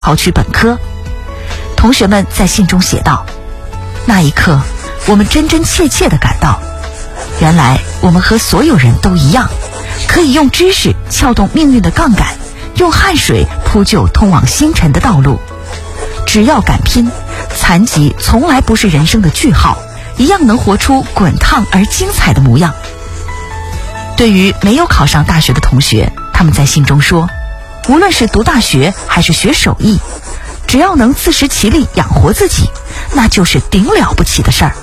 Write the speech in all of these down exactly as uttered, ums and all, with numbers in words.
考取本科。同学们在信中写道：那一刻，我们真真切切地感到，原来我们和所有人都一样，可以用知识撬动命运的杠杆，用汗水铺就通往星辰的道路。只要敢拼，残疾从来不是人生的句号，一样能活出滚烫而精彩的模样。对于没有考上大学的同学，他们在信中说，无论是读大学还是学手艺，只要能自食其力养活自己，那就是顶了不起的事儿。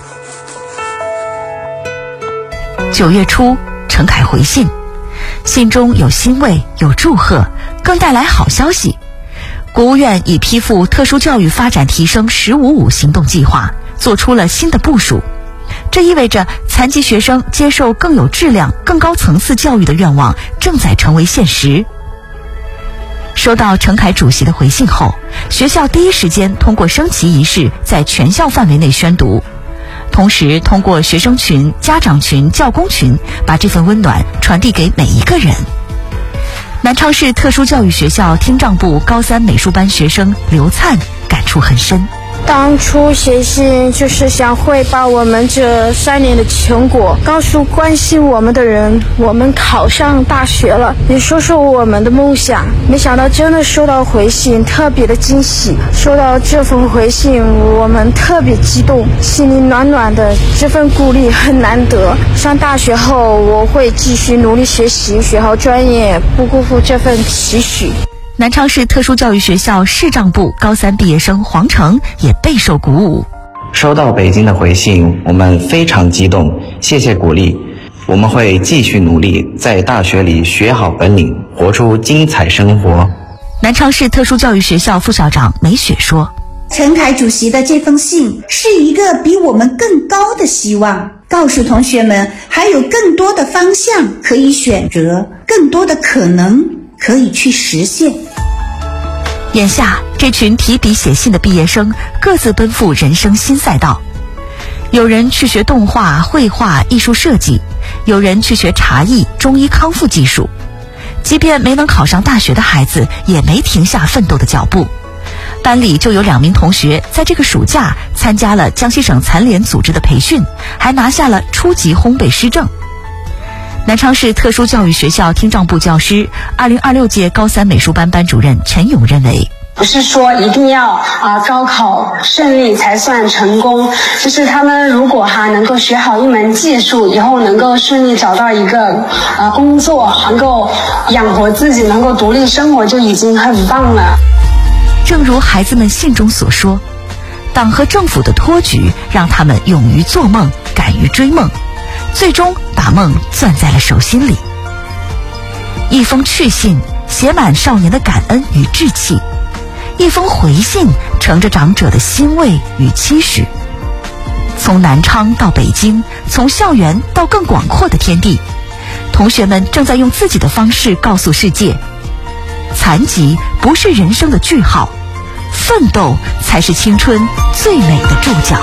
九月初，陈凯回信，信中有欣慰，有祝贺，更带来好消息。国务院已批复特殊教育发展提升十五五行动计划，做出了新的部署。这意味着残疾学生接受更有质量、更高层次教育的愿望正在成为现实。收到陈凯主席的回信后，学校第一时间通过升旗仪式在全校范围内宣读，同时通过学生群、家长群、教工群，把这份温暖传递给每一个人。南昌市特殊教育学校听障部高三美术班学生刘灿感触很深。 当初写信就是想汇报我们这三年的成果，告诉关心我们的人，我们考上大学了，也说说我们的梦想。没想到真的收到回信，特别的惊喜。收到这份回信，我们特别激动，心里暖暖的，这份鼓励很难得。上大学后，我会继续努力学习，学好专业，不辜负这份期许。 南昌市特殊教育学校视障部高三毕业生黄成也备受鼓舞。 收到北京的回信，我们非常激动，谢谢鼓励。我们会继续努力，在大学里学好本领，活出精彩生活。 南昌市特殊教育学校副校长梅雪说， 陈凯主席的这封信是一个比我们更高的希望，告诉同学们还有更多的方向可以选择，更多的可能可以去实现。 眼下这群提笔写信的毕业生各自奔赴人生新赛道，有人去学动画、绘画、艺术设计，有人去学茶艺、中医康复技术。即便没能考上大学的孩子也没停下奋斗的脚步。班里就有两名同学在这个暑假参加了江西省残联组织的培训，还拿下了初级烘焙师证。南昌市特殊教育学校听障部教师、二零二六届高三美术班班主任陈勇认为， 不是说一定要啊、呃、高考顺利才算成功，就是他们如果哈能够学好一门技术，以后能够顺利找到一个呃工作，能够养活自己，能够独立生活，就已经很棒了。 正如孩子们信中所说，党和政府的托举让他们勇于做梦，敢于追梦，最终把梦攥在了手心里。一封去信写满少年的感恩与志气，一封回信盛着长者的欣慰与期许。从南昌到北京，从校园到更广阔的天地，同学们正在用自己的方式告诉世界，残疾不是人生的句号，奋斗才是青春最美的注脚。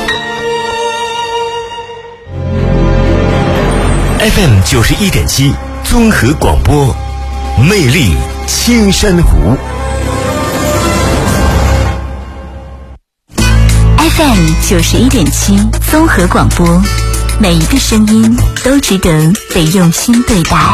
F M 九十一点七综合广播，魅力青山湖。 F M 九十一点七综合广播，每一个声音都值得被用心对待。